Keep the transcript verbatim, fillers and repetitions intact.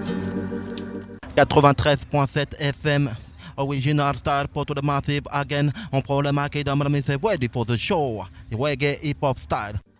quatre-vingt-treize point sept F M. Original style pour tout le massive again. On prend le mic et dans le c'est ready for the show. Reggae hip hop style.